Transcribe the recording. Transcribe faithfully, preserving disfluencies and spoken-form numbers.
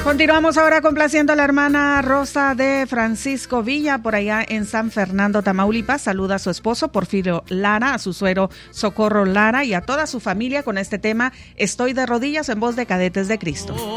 Continuamos ahora complaciendo a la hermana Rosa de Francisco Villa, por allá en San Fernando, Tamaulipas. Saluda a su esposo Porfirio Lara, a su suegro Socorro Lara y a toda su familia con este tema Estoy de rodillas, en voz de Cadetes de Cristo.